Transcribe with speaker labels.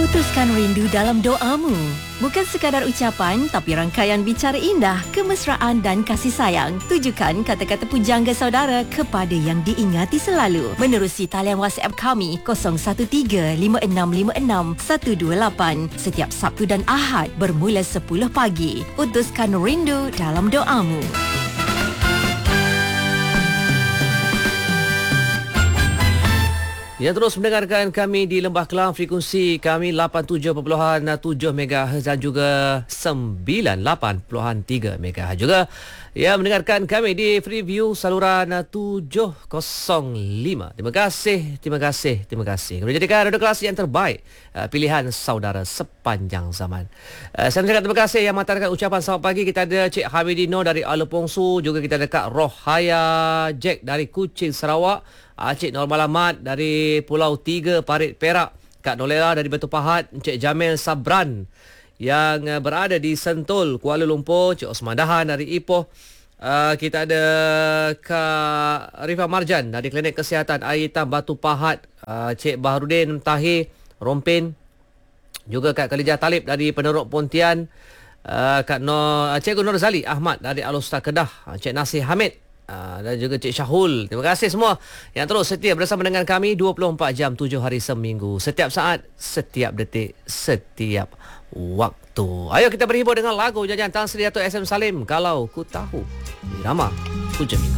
Speaker 1: Putuskan rindu dalam doamu. Bukan sekadar ucapan, tapi rangkaian bicara indah, kemesraan dan kasih sayang. Tujukan kata-kata pujangga saudara kepada yang diingati selalu. Menerusi talian WhatsApp kami 0135656128 setiap Sabtu dan Ahad bermula 10 pagi. Putuskan rindu dalam doamu.
Speaker 2: Yang terus mendengarkan kami di Lembah Kelang, frekuensi kami 87.7 MHz dan juga 98.3 MHz juga. Ya, mendengarkan kami di Freeview saluran 705. Terima kasih. Menjadikan radio kelas yang terbaik, pilihan saudara sepanjang zaman. Saya mengucapkan terima kasih yang mengantarkan ucapan selamat pagi. Kita ada Cik Hamidino dari Alupongsu, juga kita ada Kak Rohaya Jack dari Kuching, Sarawak. Cik Normal Ahmad dari Pulau Tiga, Parit, Perak. Kak Nolela dari Batu Pahat. Encik Jamil Sabran yang berada di Sentul, Kuala Lumpur. Cik Osman Dahan dari Ipoh. Kita ada Kak Rifa Marjan dari Klinik Kesihatan Air Hitam Batu Pahat. Cik Baharudin Tahir, Rompin. Juga Kak Khalijah Talib dari Penerok Pontian. Cikgu Nur Zali Ahmad dari Al-Usta Kedah. Cik Nasir Hamid dan juga Cik Syahul. Terima kasih semua yang terus setia bersama dengan kami 24 jam 7 hari seminggu. Setiap saat, setiap detik, setiap waktu. Ayo kita berhibur dengan lagu Janjian Tan Sri Dato' SM Salim, Kalau Ku Tahu. Irama Puja Minggu.